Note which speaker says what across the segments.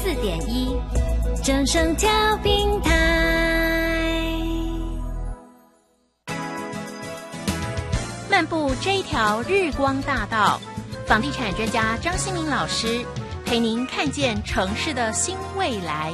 Speaker 1: 104.1正声调频台。漫步这一条日光大道，房地产专家张新民老师陪您看见城市的新未来。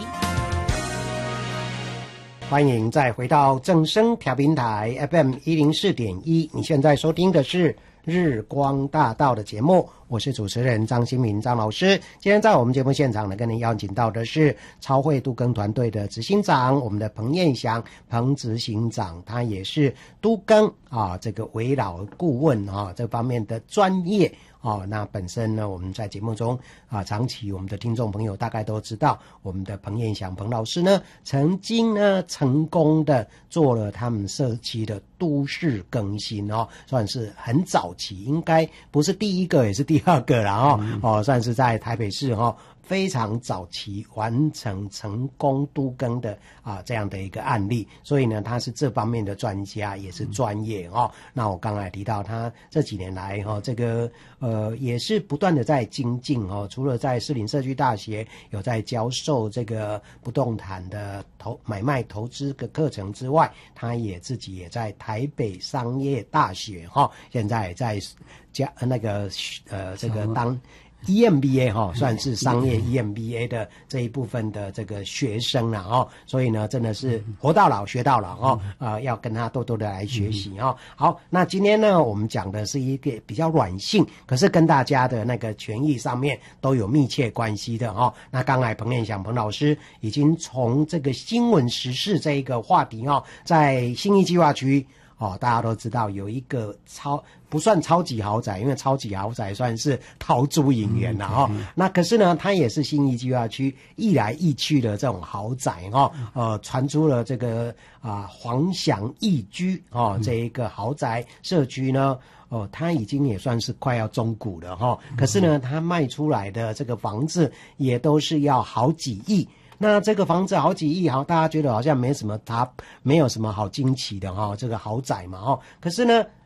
Speaker 2: 欢迎再回到正声调频台 FM104.1，你现在收听的是日光大道的节目，我是主持人张新民张老师。今天在我们节目现场呢，跟您邀请到的是超绘都更团队的执行长，我们的彭彦祥彭执行长，他也是都更这个围绕顾问这方面的专业。那本身呢，我们在节目中长期我们的听众朋友大概都知道，我们的彭彦祥彭老师呢，曾经呢成功的做了他们社区的都市更新算是很早期，应该不是第一个也是第二个了算是在台北市非常早期完成成功都更的这样的一个案例，所以呢，他是这方面的专家，也是专业那我刚才提到他这几年来这个也是不断的在精进除了在士林社区大学有在教授这个不动产的买卖投资的课程之外，他也自己也在台北商业大学现在也在这个当EMBA 算是商业 EMBA 的这一部分的这个学生了所以呢真的是活到老学到老要跟他多多的来学习好，那今天呢我们讲的是一个比较软性，可是跟大家的那个权益上面都有密切关系的那刚才彭彦祥彭老师已经从这个新闻时事这一个话题在信义计划区大家都知道有一个不算超级豪宅，因为超级豪宅算是陶朱隐园了那可是呢，它也是信义计划区一来一去的这种豪宅传出了这个黄祥义居这一个豪宅社区呢它已经也算是快要中古了可是呢，它卖出来的这个房子也都是要好几亿。那这个房子好几亿大家觉得好像没有什么好惊奇的这个豪宅嘛可是呢